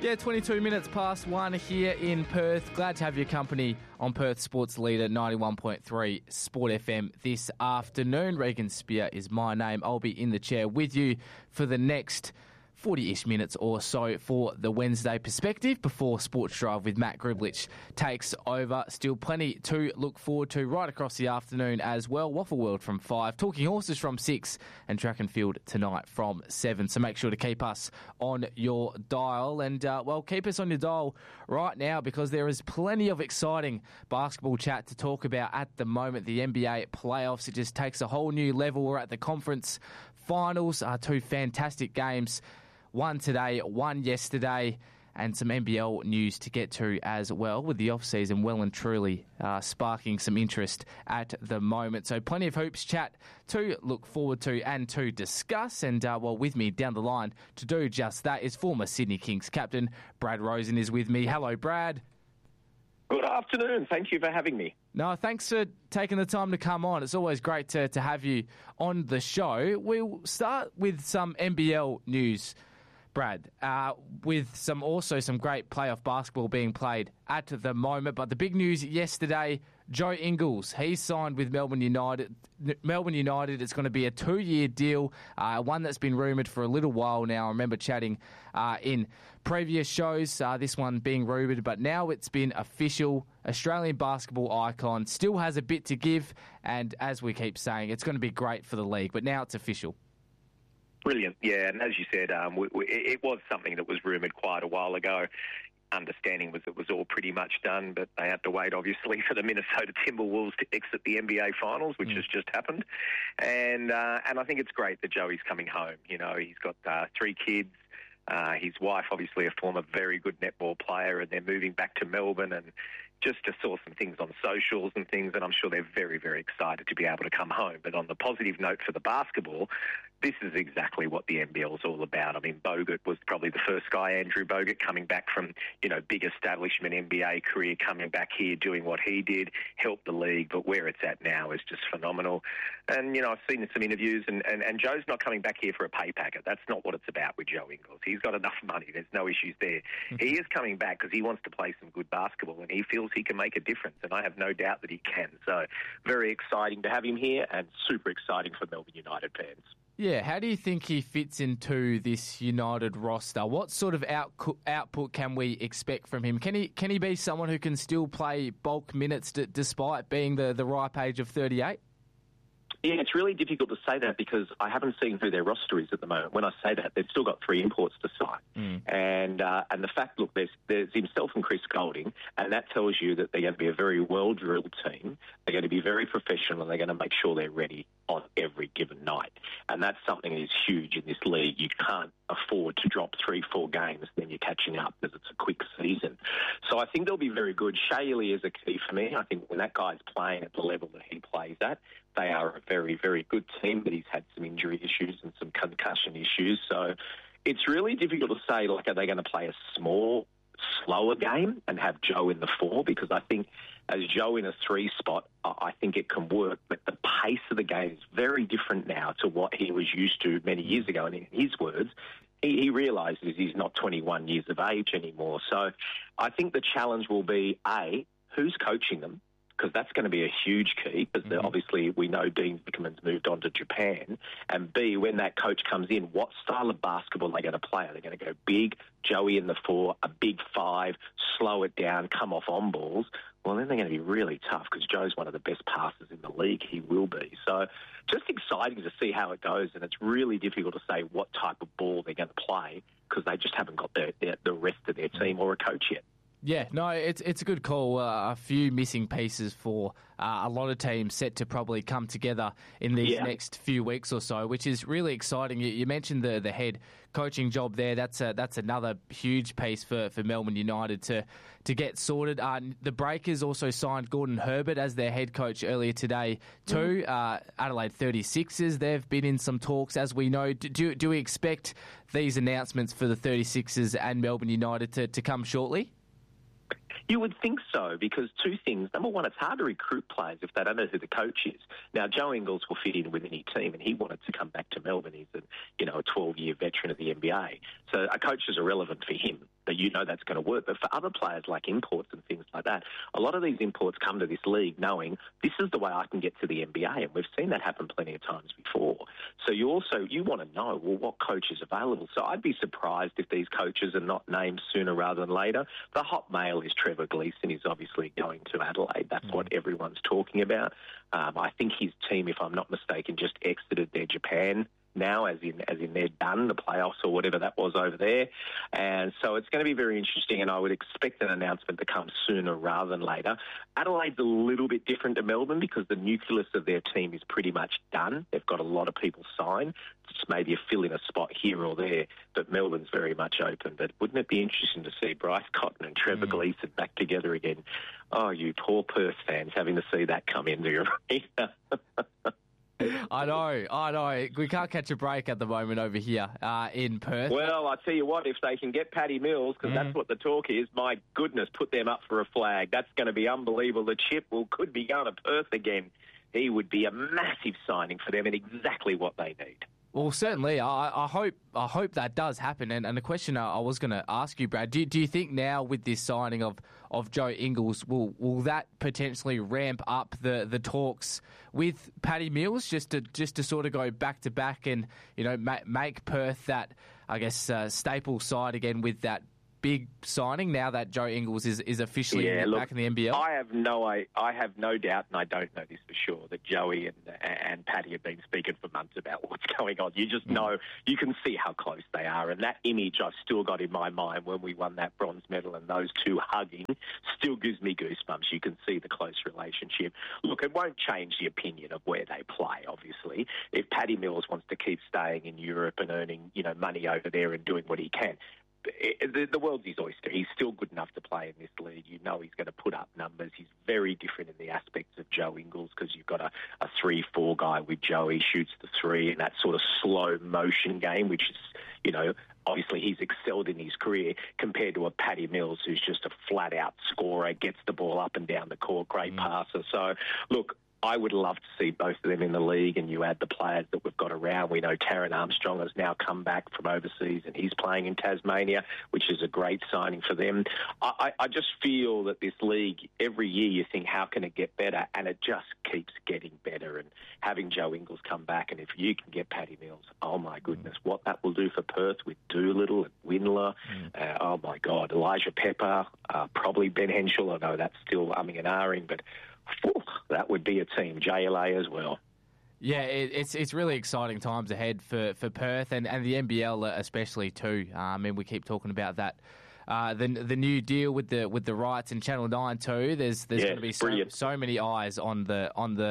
Yeah, 22 minutes past 1 here in Perth. Glad to have your company on Perth Sports Leader 91.3 Sport FM this afternoon. Regan Spear is my name. I'll be in the chair with you for the next 40-ish minutes or so for the Wednesday perspective before Sports Drive with Matt Griblich takes over. Still plenty to look forward to right across the afternoon as well. Waffle World from 5, Talking Horses from 6 and Track and Field tonight from 7. So make sure to keep us on your dial and, keep us on your dial right now because there is plenty of exciting basketball chat to talk about at the moment. The NBA playoffs, it just takes a whole new level. We're at the conference finals, 2 fantastic games. One today, one yesterday, and some NBL news to get to as well, with the off-season well and truly sparking some interest at the moment. So plenty of hoops chat to look forward to and to discuss. And with me down the line to do just that is former Sydney Kings captain Brad Rosen is with me. Hello, Brad. Good afternoon. Thank you for having me. No, thanks for taking the time to come on. It's always great to have you on the show. We'll start with some NBL news, Brad, with some great playoff basketball being played at the moment. But the big news yesterday, Joe Ingles, he signed with Melbourne United. Melbourne United, it's going to be a 2-year deal, one that's been rumoured for a little while now. I remember chatting in previous shows, this one being rumoured, but now it's been official. Australian basketball icon still has a bit to give, and as we keep saying, it's going to be great for the league, but now it's official. Brilliant, yeah, and as you said, it was something that was rumoured quite a while ago. Understanding was it was all pretty much done, but they had to wait, obviously, for the Minnesota Timberwolves to exit the NBA Finals, which has just happened. And I think it's great that Joey's coming home. You know, he's got 3 kids. His wife, obviously, a former very good netball player, and they're moving back to Melbourne. And just to saw some things on socials and things, and I'm sure they're very, very excited to be able to come home. But on the positive note for the basketball, this is exactly what the NBL is all about. I mean, Bogut was probably the first guy, Andrew Bogut, coming back from, big establishment NBA career, coming back here, doing what he did, helped the league. But where it's at now is just phenomenal. And, I've seen some interviews, and Joe's not coming back here for a pay packet. That's not what it's about with Joe Ingles. He's got enough money. There's no issues there. He is coming back because he wants to play some good basketball, and he feels he can make a difference. And I have no doubt that he can. So very exciting to have him here, and super exciting for Melbourne United fans. Yeah, how do you think he fits into this United roster? What sort of output can we expect from him? Can he be someone who can still play bulk minutes despite being the ripe age of 38? Yeah, it's really difficult to say that because I haven't seen who their roster is at the moment. When I say that, they've still got 3 imports to sign. And the fact, look, there's himself and Chris Golding, and that tells you that they're going to be a very well-drilled team. They're going to be very professional, and they're going to make sure they're ready on every given night. And that's something that is huge in this league. You can't afford to drop 3-4 games, then you're catching up because it's a quick season. So I think they'll be very good. Shaylee is a key for me. I think when that guy's playing at the level that he plays at, they are a very, very good team, but he's had some injury issues and some concussion issues. So it's really difficult to say, are they going to play a small, slower game and have Joe in the 4? Because I think as Joe in a 3 spot, I think it can work. But the pace of the game is very different now to what he was used to many years ago. And in his words, he realises he's not 21 years of age anymore. So I think the challenge will be, A, who's coaching them? Because that's going to be a huge key, because obviously we know Dean Vickerman's moved on to Japan. And B, when that coach comes in, what style of basketball are they going to play? Are they going to go big, Joey in the 4, a big 5, slow it down, come off on balls? Well, then they're going to be really tough because Joe's one of the best passers in the league. He will be. So just exciting to see how it goes, and it's really difficult to say what type of ball they're going to play because they just haven't got the rest of their team or a coach yet. Yeah, no, it's a good call. A few missing pieces for a lot of teams set to probably come together in these next few weeks or so, which is really exciting. You mentioned the head coaching job there. That's another huge piece for Melbourne United to get sorted. The Breakers also signed Gordon Herbert as their head coach earlier today too. Adelaide 36ers, they've been in some talks, as we know. Do we expect these announcements for the 36ers and Melbourne United to come shortly? You would think so, because 2 things. Number one, it's hard to recruit players if they don't know who the coach is. Now, Joe Ingles will fit in with any team, and he wanted to come back to Melbourne. He's a 12-year veteran of the NBA. So a coach is irrelevant for him. that you know that's going to work. But for other players like imports and things like that, a lot of these imports come to this league knowing this is the way I can get to the NBA, and we've seen that happen plenty of times before. So you want to know, well, what coach is available. So I'd be surprised if these coaches are not named sooner rather than later. The hot mail is Trevor Gleeson. He's obviously going to Adelaide. That's what everyone's talking about. I think his team, if I'm not mistaken, just exited their Japan now, as in they're done, the playoffs or whatever that was over there. And so it's going to be very interesting, and I would expect an announcement to come sooner rather than later. Adelaide's a little bit different to Melbourne because the nucleus of their team is pretty much done. They've got a lot of people signed. Just maybe a fill in a spot here or there, but Melbourne's very much open. But wouldn't it be interesting to see Bryce Cotton and Trevor Gleeson back together again? Oh, you poor Perth fans having to see that come into your arena. I know. We can't catch a break at the moment over here in Perth. Well, I tell you what, if they can get Paddy Mills, because that's what the talk is, my goodness, put them up for a flag. That's going to be unbelievable. The Chip could be going to Perth again. He would be a massive signing for them and exactly what they need. Well, certainly. I hope that does happen. And the question I was going to ask you, Brad, do you think now with this signing of Joe Ingles, will that potentially ramp up the talks with Paddy Mills just to sort of go back to back and make Perth that, I guess, staple side again with that big signing now that Joe Ingles is officially back in the NBL? I have no doubt, and I don't know this for sure, that Joey and Paddy have been speaking for months about what's going on. You just know, you can see how close they are, and that image I've still got in my mind when we won that bronze medal and those two hugging still gives me goosebumps. You can see the close relationship. Look, it won't change the opinion of where they play, obviously. If Paddy Mills wants to keep staying in Europe and earning money over there and doing what he can, the world's his oyster. He's still good enough to play in this league. You know he's going to put up numbers. He's very different in the aspects of Joe Ingles because you've got a 3-4 guy with Joe. He shoots the three in that sort of slow motion game, which is, obviously he's excelled in his career compared to a Paddy Mills who's just a flat-out scorer, gets the ball up and down the court, great passer. So, look, I would love to see both of them in the league, and you add the players that we've got around. We know Taran Armstrong has now come back from overseas and he's playing in Tasmania, which is a great signing for them. I just feel that this league, every year you think, how can it get better? And it just keeps getting better. And having Joe Ingles come back, and if you can get Paddy Mills, oh my goodness, what that will do for Perth with Doolittle and Windler. Oh my God, Elijah Pepper, probably Ben Henschel. I know that's still umming and ahhing, but that would be a team. JLA as well. Yeah, it's really exciting times ahead for Perth and the NBL especially too. I mean, we keep talking about that. The new deal with the rights in Channel 9 too. There's going to be so many eyes on the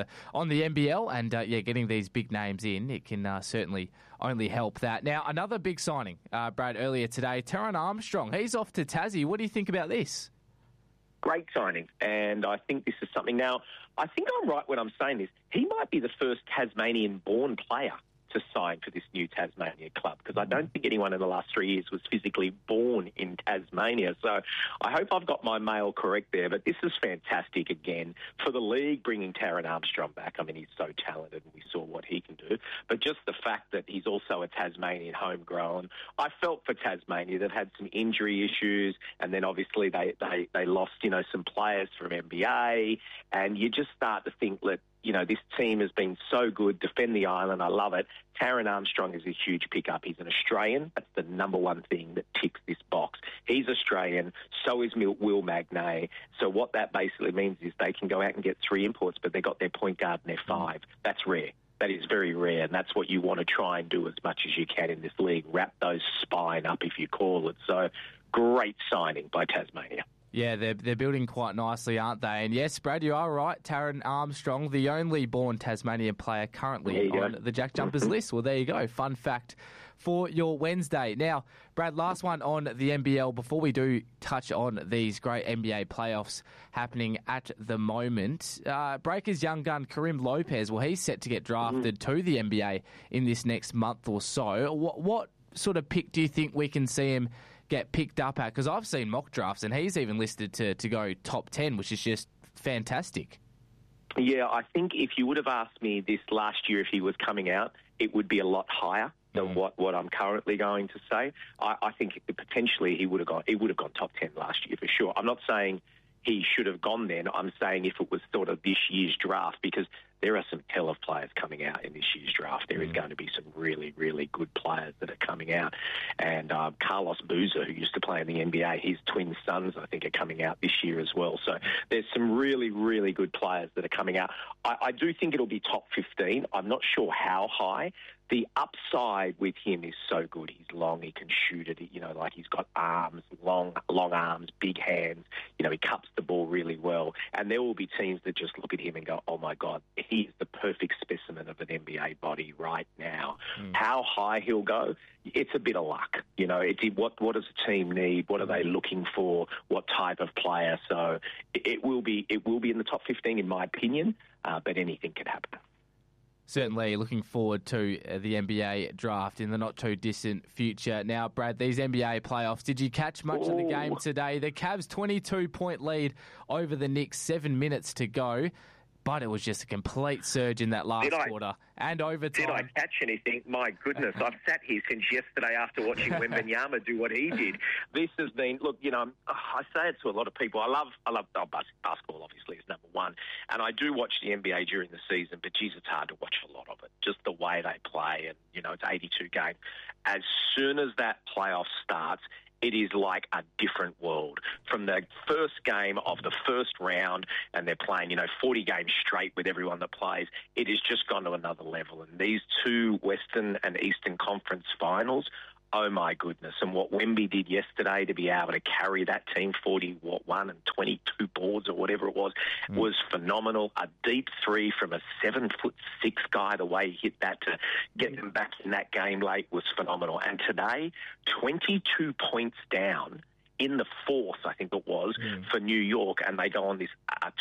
NBL, and getting these big names in, it can certainly only help that. Now, another big signing, Brad, earlier today, Taran Armstrong. He's off to Tassie. What do you think about this? Great signing, and I think this is something. Now, I think I'm right when I'm saying this. He might be the first Tasmanian-born player to sign for this new Tasmania club, because I don't think anyone in the last 3 years was physically born in Tasmania. So I hope I've got my mail correct there, but this is fantastic again for the league, bringing Taran Armstrong back. I mean, he's so talented and we saw what he can do, but just the fact that he's also a Tasmanian homegrown. I felt for Tasmania, they've had some injury issues, and then obviously they lost, some players from NBA, and you just start to think that, this team has been so good, defend the island. I love it. Taran Armstrong is a huge pickup. He's an Australian. That's the number one thing that ticks this box. He's Australian. So is Will Magnay. So what that basically means is they can go out and get 3 imports, but they got their point guard and their 5. That's rare. That is very rare, and that's what you want to try and do as much as you can in this league. Wrap those spine up, if you call it. So great signing by Tasmania. Yeah, they're building quite nicely, aren't they? And yes, Brad, you are right. Taran Armstrong, the only born Tasmanian player currently on the Jack Jumpers list. Well, there you go. Fun fact for your Wednesday. Now, Brad, last one on the NBL before we do touch on these great NBA playoffs happening at the moment. Breakers' young gun, Karim Lopez, well, he's set to get drafted to the NBA in this next month or so. What sort of pick do you think we can see him get picked up at? Because I've seen mock drafts and he's even listed to go top 10, which is just fantastic. Yeah, I think if you would have asked me this last year if he was coming out, it would be a lot higher. than what I'm currently going to say. I think potentially he would have gone top 10 last year for sure. I'm not saying he should have gone then. I'm saying if it was sort of this year's draft, because there are some hell of players coming out in this year's draft. There is going to be some really, really good players that are coming out. And Carlos Boozer, who used to play in the NBA, his twin sons, I think, are coming out this year as well. So there's some really, really good players that are coming out. I do think it'll be top 15. I'm not sure how high. The upside with him is so good. He's long, he can shoot it, like he's got arms, long arms, big hands. He cuts the ball really well. And there will be teams that just look at him and go, oh my God, he's the perfect specimen of an NBA body right now. How high he'll go, it's a bit of luck. What does a team need? What are they looking for? What type of player? So it will be in the top 15 in my opinion, but anything can happen. Certainly looking forward to the NBA draft in the not-too-distant future. Now, Brad, these NBA playoffs, did you catch much of the game today? The Cavs' 22-point lead over the Knicks, 7 minutes to go. But it was just a complete surge in that last quarter and overtime. Did I catch anything? My goodness, I've sat here since yesterday after watching Wembanyama do what he did. This has been, look, I say it to a lot of people. I love basketball, obviously, is number one. And I do watch the NBA during the season, but geez, it's hard to watch a lot of it. Just the way they play and, it's 82 games. As soon as that playoff starts, it is like a different world. From the first game of the first round, and they're playing, 40 games straight with everyone that plays, it has just gone to another level. And these two Western and Eastern Conference finals, oh my goodness. And what Wemby did yesterday to be able to carry that team 41 and 22 boards or whatever it was phenomenal. A deep three from a 7'6" guy, the way he hit that to get them back in that game late was phenomenal. And today, 22 points down in the fourth, I think it was, for New York, and they go on this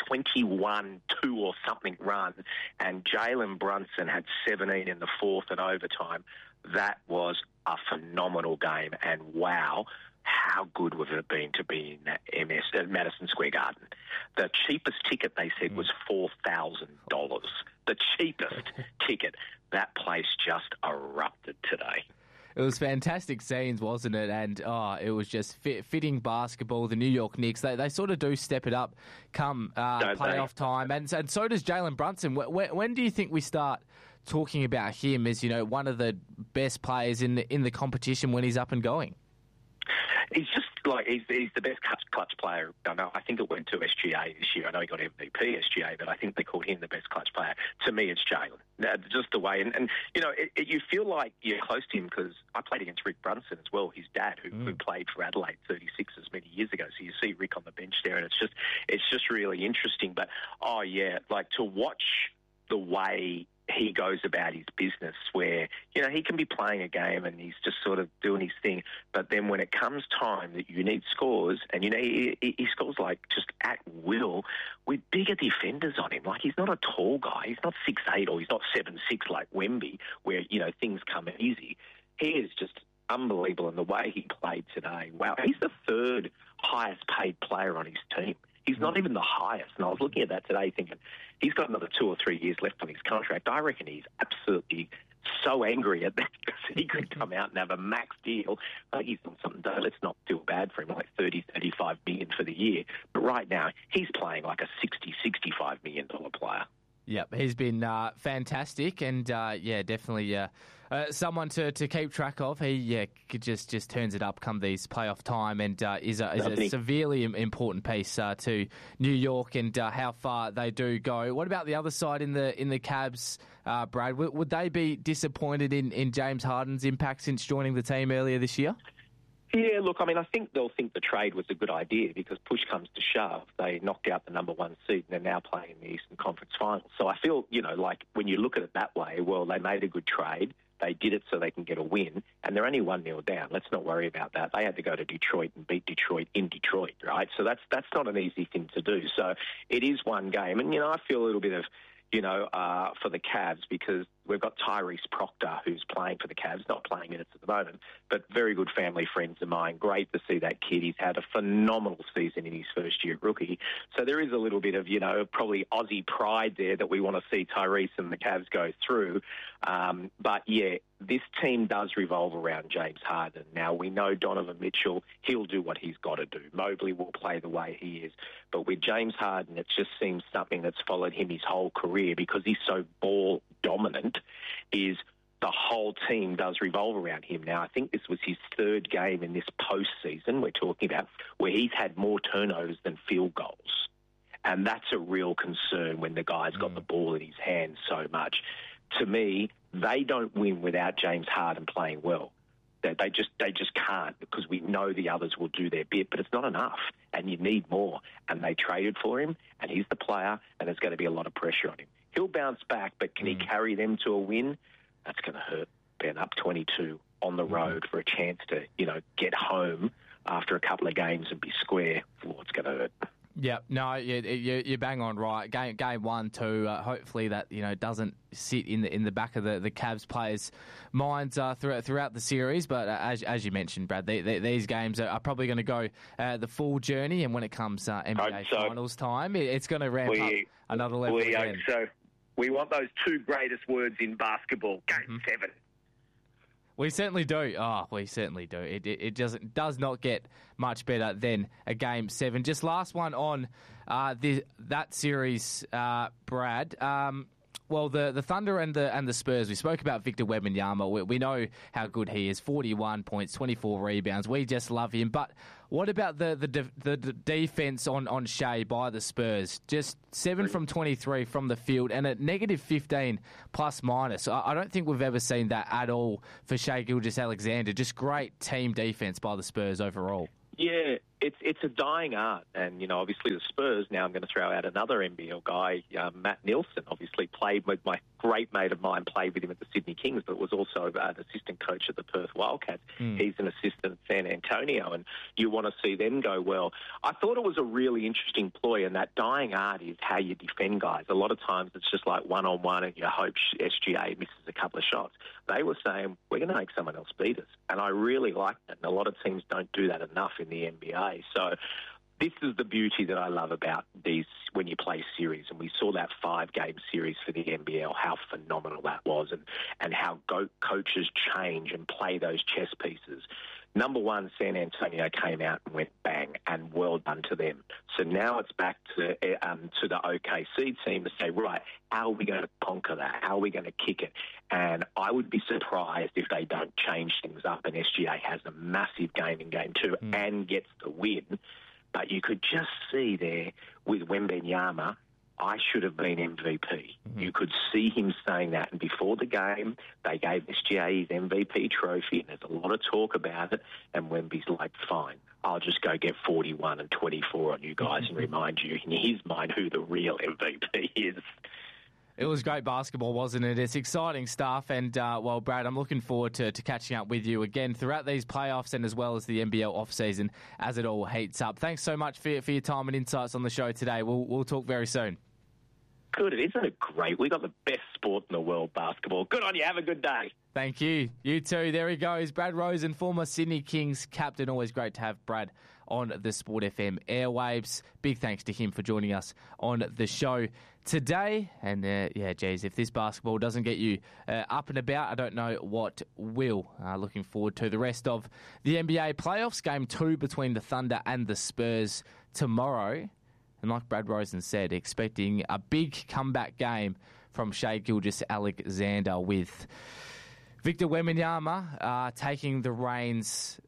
21-2 or something run, and Jalen Brunson had 17 in the fourth and overtime. That was a phenomenal game, and wow, how good would it have been to be in that Madison Square Garden? The cheapest ticket, they said, was $4,000. The cheapest ticket. That place just erupted today. It was fantastic scenes, wasn't it? And it was just fitting basketball. The New York Knicks, they sort of do step it up come playoff time. And so does Jalen Brunson. When do you think we start talking about him as, one of the best players in the competition when he's up and going? He's just like, he's the best clutch player. I think it went to SGA this year. I know he got MVP SGA, but I think they called him the best clutch player. To me, it's Jalen. Just the way. And you feel like you're close to him because I played against Rick Brunson as well, his dad, who played for Adelaide 36ers many years ago. So you see Rick on the bench there, and it's just really interesting. But, to watch the way he goes about his business where, he can be playing a game and he's just sort of doing his thing. But then when it comes time that you need scores, and, he scores like just at will with bigger defenders on him. Like, he's not a tall guy. He's not 6'8" or he's not 7'6" like Wemby where, things come easy. He is just unbelievable in the way he played today. Wow. He's the third highest paid player on his team. He's not even the highest. And I was looking at that today thinking, he's got another 2 or 3 years left on his contract. I reckon he's absolutely so angry at that because he could come out and have a max deal. He's done something, let's not feel bad for him, like $30-35 million for the year. But right now, he's playing like a $60-65 million player. Yep, he's been fantastic and, definitely someone to keep track of. He just turns it up come these playoff time and is a severely important piece to New York and how far they do go. What about the other side in the Cavs, Brad? Would they be disappointed in James Harden's impact since joining the team earlier this year? Yeah, look, I think they'll think the trade was a good idea because push comes to shove. They knocked out the number one seed and they're now playing in the Eastern Conference Finals. So I feel, like when you look at it that way, well, they made a good trade. They did it so they can get a win, and they're only 1-0 down. Let's not worry about that. They had to go to Detroit and beat Detroit in Detroit, right? So that's not an easy thing to do. So it is one game. And, I feel a little bit of, for the Cavs because we've got Tyrese Proctor, who's playing for the Cavs, not playing minutes at the moment, but very good family friends of mine. Great to see that kid. He's had a phenomenal season in his first year at rookie. So there is a little bit of, probably Aussie pride there that we want to see Tyrese and the Cavs go through. But yeah, this team does revolve around James Harden. Now, we know Donovan Mitchell, he'll do what he's got to do. Mobley will play the way he is. But with James Harden, it just seems something that's followed him his whole career because he's so ball dominant, is the whole team does revolve around him. Now, I think this was his third game in this postseason we're talking about where he's had more turnovers than field goals. And that's a real concern when the guy's got the ball in his hands so much. To me, they don't win without James Harden playing well. They just can't, because we know the others will do their bit, but it's not enough, and you need more. And they traded for him, and he's the player, and there's going to be a lot of pressure on him. He'll bounce back, but can he carry them to a win? That's going to hurt. Ben, up 22 on the road for a chance to, get home after a couple of games and be square. It's going to hurt. Yeah, no, you bang on right. Game 1, 2. Hopefully that doesn't sit in the back of the Cavs players' minds throughout the series. But as you mentioned, Brad, these games are probably going to go the full journey. And when it comes NBA Finals time, it's going to ramp up another level again. So we want those two greatest words in basketball: Game 7. We certainly do. Oh, we certainly do. It does not get much better than a Game 7. Just last one on that series, Brad. Well, the Thunder and the Spurs, we spoke about Victor Wembanyama. We know how good he is, 41 points, 24 rebounds. We just love him. But what about the defense on Shai by the Spurs? Just 7 from 23 from the field and at negative 15 plus minus. I don't think we've ever seen that at all for Shai Gilgeous-Alexander. Just great team defense by the Spurs overall. Yeah, it's a dying art. And, obviously the Spurs, now I'm going to throw out another NBL guy, Matt Nielsen, obviously played with my great mate of mine, played with him at the Sydney Kings, but was also an assistant coach at the Perth Wildcats. He's an assistant at San Antonio, and you want to see them go well. I thought it was a really interesting ploy, and that dying art is how you defend guys. A lot of times it's just like one-on-one, and you hope SGA misses a couple of shots. They were saying, we're going to make someone else beat us. And I really like that. And a lot of teams don't do that enough in the NBA. So this is the beauty that I love about these when you play series. And we saw that 5-game series for the NBL, how phenomenal that was, and how coaches change and play those chess pieces. Number one, San Antonio came out and went bang, and well done to them. So now it's back to the OKC team to say, right, how are we going to conquer that? How are we going to kick it? And I would be surprised if they don't change things up and SGA has a massive game in Game 2 and gets the win. But you could just see there with Wembanyama, I should have been MVP. You could see him saying that. And before the game, they gave SGA his MVP trophy, and there's a lot of talk about it. And Wemby's like, fine, I'll just go get 41 and 24 on you guys and remind you in his mind who the real MVP is. It was great basketball, wasn't it? It's exciting stuff. And, well, Brad, I'm looking forward to catching up with you again throughout these playoffs and as well as the NBL offseason as it all heats up. Thanks so much for your time and insights on the show today. We'll talk very soon. Good. Isn't it great? We've got the best sport in the world, basketball. Good on you. Have a good day. Thank you. You too. There he goes. Brad Rosen, former Sydney Kings captain. Always great to have Brad on the Sport FM airwaves. Big thanks to him for joining us on the show today. And, geez, if this basketball doesn't get you up and about, I don't know what will. Looking forward to the rest of the NBA playoffs. Game 2 between the Thunder and the Spurs tomorrow. And like Brad Rosen said, expecting a big comeback game from Shai Gilgeous-Alexander with Victor Wembanyama taking the reins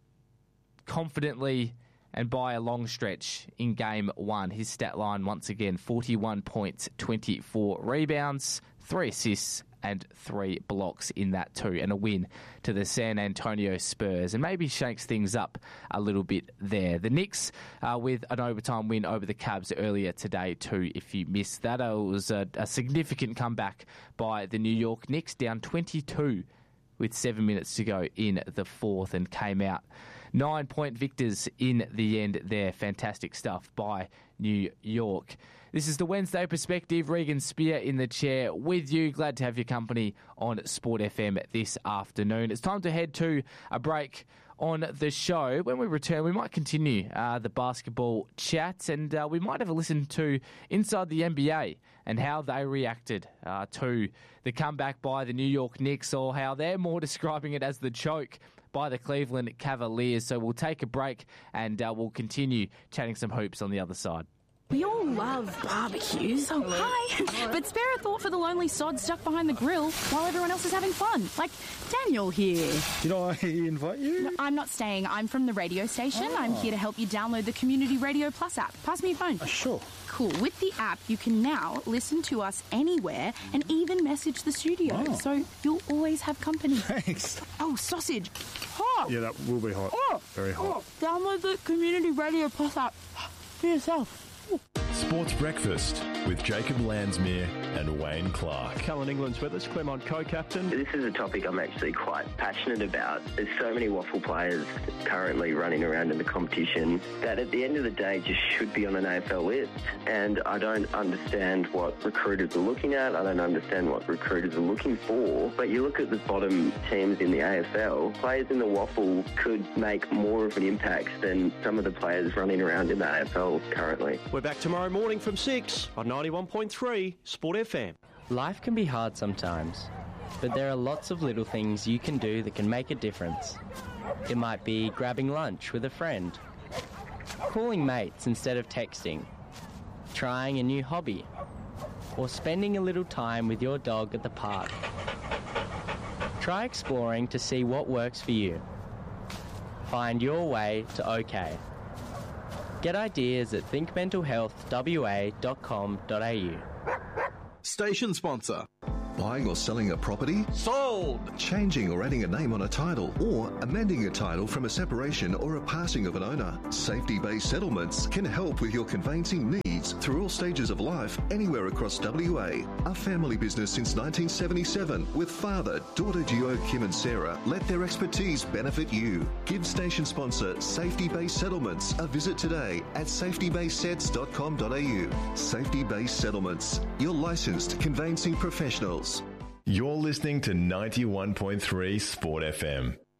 confidently and by a long stretch in Game 1. His stat line, once again, 41 points, 24 rebounds, 3 assists and 3 blocks in that too, and a win to the San Antonio Spurs, and maybe shakes things up a little bit there. The Knicks with an overtime win over the Cavs earlier today too, if you missed that. It was a significant comeback by the New York Knicks, down 22 with 7 minutes to go in the fourth, and came out 9-point victors in the end there. Fantastic stuff by New York. This is the Wednesday Perspective. Regan Spear in the chair with you. Glad to have your company on Sport FM this afternoon. It's time to head to a break on the show. When we return, we might continue the basketball chat, and we might have a listen to Inside the NBA and how they reacted to the comeback by the New York Knicks, or how they're more describing it as the choke by the Cleveland Cavaliers. So we'll take a break and we'll continue chatting some hoops on the other side. We all love barbecues. Oh, hi. But spare a thought for the lonely sod stuck behind the grill while everyone else is having fun. Like Daniel here. Did I invite you? No, I'm not staying. I'm from the radio station. Oh. I'm here to help you download the Community Radio Plus app. Pass me your phone. Sure. Cool. With the app, you can now listen to us anywhere and even message the studio. Oh. So you'll always have company. Thanks. Oh, sausage. Hot. Yeah, that will be hot. Oh. Very hot. Oh. Download the Community Radio Plus app for yourself. Sports Breakfast with Jacob Landsmere and Wayne Clark. Callan England's with us, Clermont co-captain. This is a topic I'm actually quite passionate about. There's so many waffle players currently running around in the competition that at the end of the day just should be on an AFL list. And I don't understand what recruiters are looking at. I don't understand what recruiters are looking for. But you look at the bottom teams in the AFL, players in the waffle could make more of an impact than some of the players running around in the AFL currently. We're back tomorrow morning from 6 on 91.3 Sport FM. Life can be hard sometimes, but there are lots of little things you can do that can make a difference. It might be grabbing lunch with a friend, calling mates instead of texting, trying a new hobby, or spending a little time with your dog at the park. Try exploring to see what works for you. Find your way to OK. Get ideas at thinkmentalhealthwa.com.au. Station sponsor. Buying or selling a property? Sold! Changing or adding a name on a title, or amending a title from a separation or a passing of an owner. Safety-based settlements can help with your conveyancing needs through all stages of life, anywhere across WA. A family business since 1977 with father, daughter Gio, Kim and Sarah. Let their expertise benefit you. Give station sponsor Safety-Based Settlements a visit today at safetybasedsets.com.au. Safety-Based Settlements, your licensed conveyancing professionals. You're listening to 91.3 Sport FM.